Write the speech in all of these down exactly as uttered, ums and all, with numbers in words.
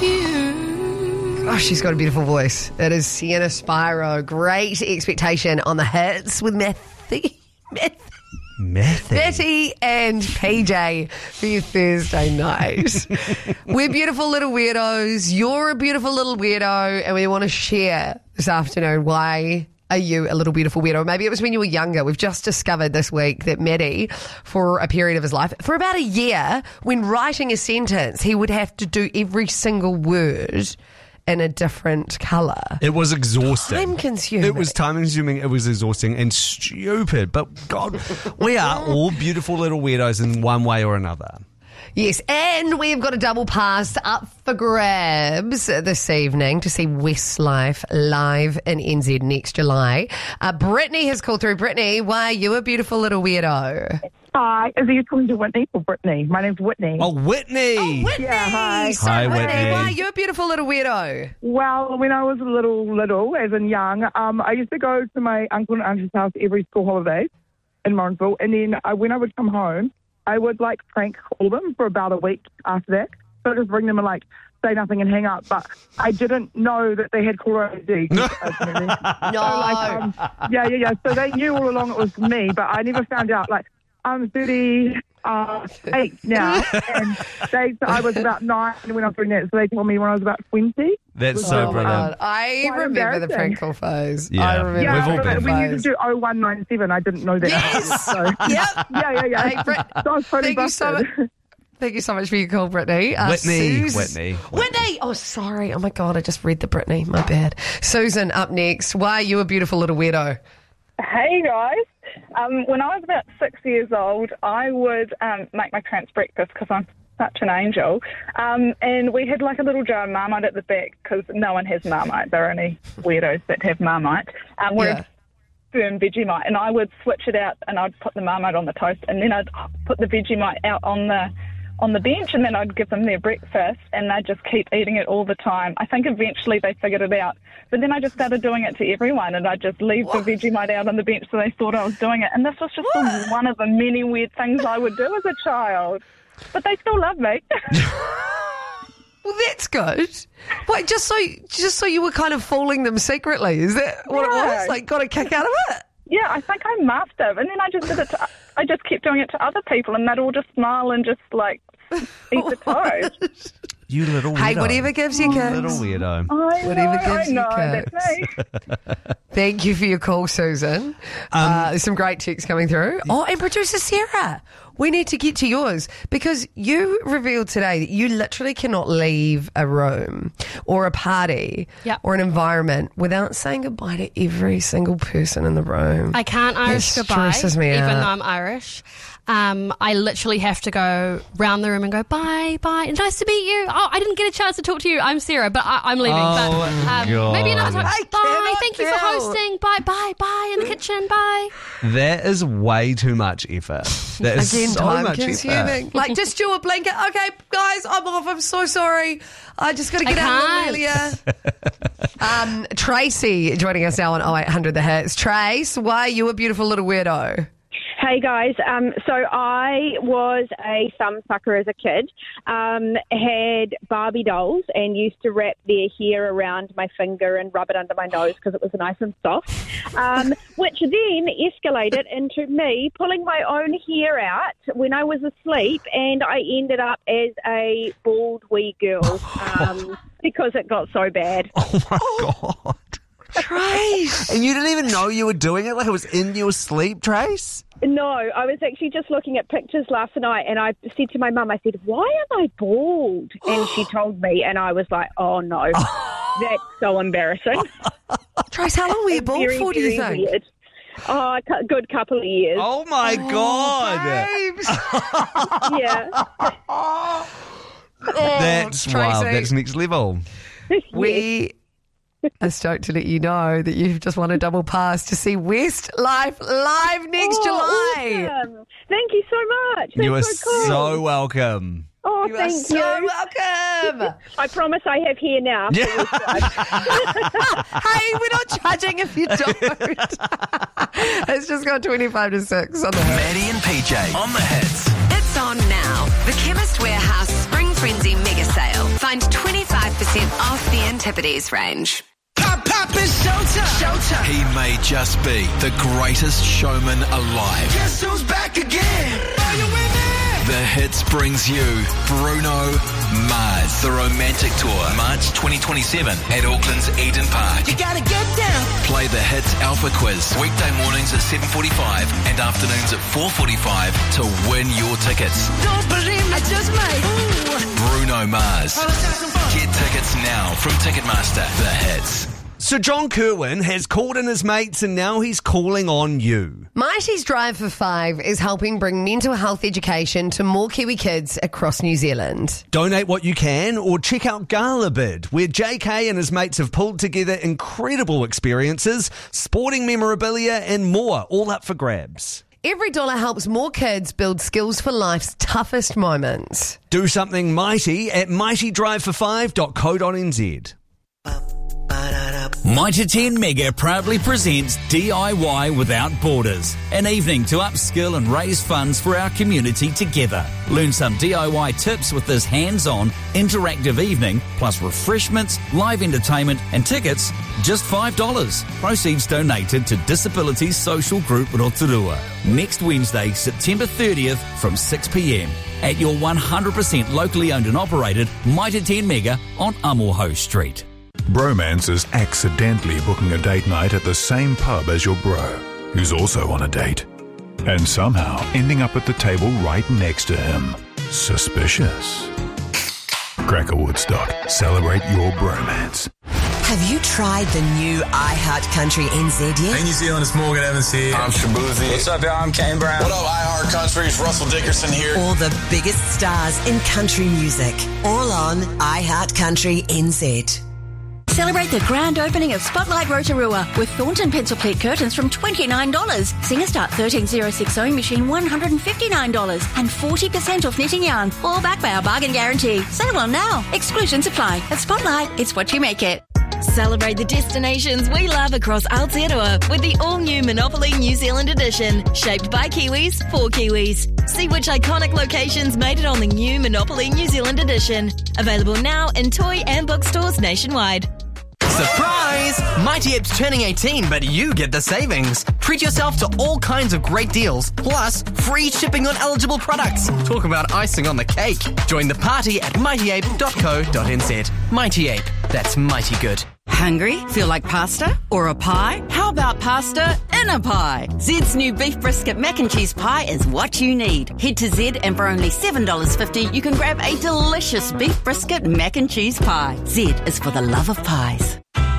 you. Oh, she's got a beautiful voice. It is Sienna Spiro. Great Expectation on the hits with Methy. Methy. Methy. Betty and P J for your Thursday night. We're beautiful little weirdos. You're a beautiful little weirdo, and we want to share this afternoon why are you a little beautiful weirdo? Maybe it was when you were younger. We've just discovered this week that Maddie, for a period of his life, for about a year, when writing a sentence, he would have to do every single word in a different colour. It was exhausting. Time consuming. It was time consuming, it was exhausting and stupid. But God, we are all beautiful little weirdos in one way or another. Yes, and we've got a double pass up for grabs this evening to see Westlife live in N Z next July. Uh, Brittany has called through. Brittany, why are you a beautiful little weirdo? Hi, are you talking to Whitney or Brittany? My name's Whitney. Oh, Whitney. Oh, Whitney. Yeah, hi. So, Hi, Whitney, Whitney. why are you a beautiful little weirdo? Well, when I was a little, little, as in young, um, I used to go to my uncle and auntie's house every school holiday in Morrinsville, and then uh, when I would come home, I would, like, prank call them for about a week after that. So I'd just ring them and, like, say nothing and hang up. But I didn't know that they had caller I D. No. So, like, um, yeah, yeah, yeah. So they knew all along it was me, but I never found out. Like, I'm thirty-eight now, and they, so I was about nine when I was pregnant, so they told me when I was about twenty. That's so Oh, brilliant. God. I Quite remember the prank embarrassing. call phase. Yeah. I remember Yeah, We've all the but prank we phase. used to do oh one nine seven. I didn't know that. Yes. So, Yep. yeah, yeah, yeah. Hey, Brit- so I was totally Thank you so busted. much. Thank you so much for your call, Brittany. Uh, Whitney, Sus- Whitney, Whitney. Oh, sorry. Oh, my God. I just read the Brittany. My bad. Susan, up next. Why are you a beautiful little weirdo? Hey guys, um, when I was about six years old, I would um, make my parents breakfast because I'm such an angel, um, and we had like a little jar of Marmite at the back because no one has Marmite. There are only weirdos that have Marmite. Um, we're Yeah. firm Vegemite, and I would switch it out, and I'd put the Marmite on the toast, and then I'd put the Vegemite out on the on the bench, and then I'd give them their breakfast, and they'd just keep eating it all the time. I think eventually they figured it out, but then I just started doing it to everyone, and I'd just leave What? the Vegemite out on the bench so they thought I was doing it, and this was just the, one of the many weird things I would do as a child. But they still love me. Well, that's good. Wait, just so just so you were kind of fooling them secretly. Is that what it Yeah. was? Like, got a kick out of it? Yeah, I think I must have, and then I just did it to, I just kept doing it to other people, and they'd all just smile and just like eat the toast. You little weirdo. Hey, whatever gives you kicks. Little weirdo. I Whatever know, gives I you know, kicks. that's me. Thank you for your call, Susan. uh, there's some great texts coming through. Oh, and producer Sarah, we need to get to yours because you revealed today that you literally cannot leave a room or a party Yep. or an environment without saying goodbye to every single person in the room. I can't Irish It goodbye, stresses me even out. though I'm Irish. Um, I literally have to go round the room and go, bye, bye. Nice to meet you. Oh, I didn't get a chance to talk to you. I'm Sarah, but I, I'm leaving. Oh, but um, maybe another time. I Bye. cannot Thank you for tell. hosting. Bye, bye, bye. In the kitchen. Bye. That is way too much effort. That is Again, so time much consuming. effort. Like, just do a blanket. Okay, guys, I'm off. I'm so sorry. I just got to I get out can't. earlier. um, Tracy joining us now on oh eight hundred The Hits. Trace, why are you a beautiful little weirdo? Hey guys, um, so I was a thumbsucker as a kid, um, had Barbie dolls and used to wrap their hair around my finger and rub it under my nose because it was nice and soft, um, which then escalated into me pulling my own hair out when I was asleep, and I ended up as a bald wee girl um, because it got so bad. Oh my God. Trace. And you didn't even know you were doing it? Like it was in your sleep, Trace? No, I was actually just looking at pictures last night, and I said to my mum, I said, why am I bald? And she told me, and I was like, oh no, that's so embarrassing. Trace, how long were you bald Very, for, do you very think? weird. Oh, a cou- good couple of years. Oh my God. Babes. Yeah. That's Tracy. wild. That's next level. We are stoked to let you know that you've just won a double pass to see Westlife live next Oh, July. awesome. Thank you so much. That's You are so cool. so welcome. Oh, You are thank so you. welcome. I promise I have hair now. Yeah. Hey, we're not judging if you don't. It's just got twenty-five to six on the Hits. Maddie and P J on the Hits. It's on now. The Chemist Warehouse Spring Frenzy Mega Sale. Find twenty-five percent off the Antipodes range. Pop, pop, it's showtime. Showtime. He may just be the greatest showman alive. Guess who's back again? Are you with me? The Hits brings you Bruno Mars, the Romantic Tour, March twenty twenty-seven at Auckland's Eden Park. You gotta get down. Play the Hits Alpha Quiz, weekday mornings at seven forty-five and afternoons at four forty-five to win your tickets. Don't believe me, I just might. Ooh. Bruno Mars. Get tickets now from Ticketmaster. The Hits. So John Kerwin has called in his mates and now he's calling on you. Mighty's Drive for Five is helping bring mental health education to more Kiwi kids across New Zealand. Donate what you can or check out Gala Bid, where J K and his mates have pulled together incredible experiences, sporting memorabilia and more, all up for grabs. Every dollar helps more kids build skills for life's toughest moments. Do something mighty at mighty drive for five dot co dot n z. Mitre ten Mega proudly presents D I Y Without Borders, an evening to upskill and raise funds for our community together. Learn some D I Y tips with this hands-on, interactive evening, plus refreshments, live entertainment and tickets, just five dollars. Proceeds donated to Disability Social Group Rotorua. Next Wednesday, September thirtieth from six p m at your one hundred percent locally owned and operated Mitre ten Mega on Amoho Street. Bromance is accidentally booking a date night at the same pub as your bro, who's also on a date, and somehow ending up at the table right next to him. Suspicious. Cracker Woodstock. Celebrate your bromance. Have you tried the new iHeart Country N Z yet? Hey New Zealand, it's Morgan Evans here. I'm Shabuzi. What's up, y'all? I'm Kane Brown. What up, iHeart Country? It's Russell Dickerson here. All the biggest stars in country music. All on iHeart Country N Z. Celebrate the grand opening of Spotlight Rotorua with Thornton pencil pleat curtains from twenty-nine dollars. Singer Start thirteen thousand sewing machine one hundred fifty-nine dollars and forty percent off knitting yarn. All backed by our bargain guarantee. Sale on now. Exclusions apply. At Spotlight, it's what you make it. Celebrate the destinations we love across Aotearoa with the all-new Monopoly New Zealand edition, shaped by Kiwis for Kiwis. See which iconic locations made it on the new Monopoly New Zealand edition. Available now in toy and bookstores nationwide. Surprise! Mighty Ap's turning eighteen, but you get the savings. Treat yourself to all kinds of great deals, plus free shipping on eligible products. Talk about icing on the cake. Join the party at mighty ape dot co dot n z. Mighty Ape, that's mighty good. Hungry? Feel like pasta? Or a pie? How about pasta in a pie? Zed's new beef brisket mac and cheese pie is what you need. Head to Zed and for only seven dollars fifty you can grab a delicious beef brisket mac and cheese pie. Zed is for the love of pies.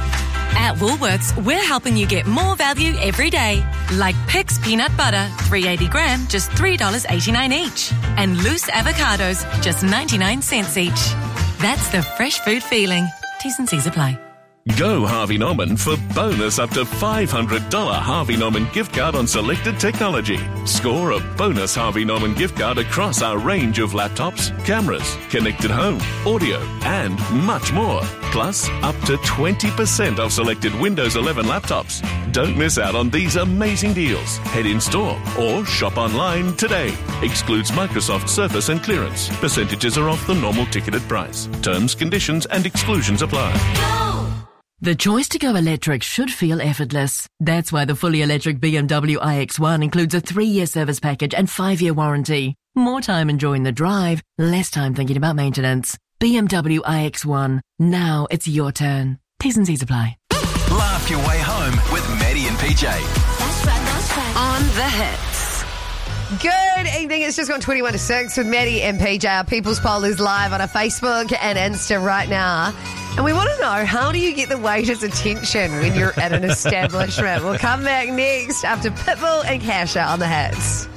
At Woolworths, we're helping you get more value every day. Like Pix peanut butter, three hundred eighty gram, just three dollars eighty-nine each. And loose avocados, just ninety-nine cents each. That's the fresh food feeling. T's and C's apply. Go Harvey Norman for bonus up to five hundred dollars Harvey Norman gift card on selected technology. Score a bonus Harvey Norman gift card across our range of laptops, cameras, connected home, audio, and much more. Plus, up to twenty percent off selected Windows eleven laptops. Don't miss out on these amazing deals. Head in store or shop online today. Excludes Microsoft Surface and clearance. Percentages are off the normal ticketed price. Terms, conditions, and exclusions apply. Go! The choice to go electric should feel effortless. That's why the fully electric B M W i X one includes a three-year service package and five-year warranty. More time enjoying the drive, less time thinking about maintenance. B M W i X one. Now it's your turn. T's and C's apply. Laugh your way home with Maddie and P J. That's right, that's right. On the Hits. Good evening. It's just gone twenty-one to six with Maddie and P J. Our People's Poll is live on our Facebook and Insta right now. And we want to know, how do you get the waiter's attention when you're at an establishment? We'll come back next after Pitbull and Kasha on the Hits.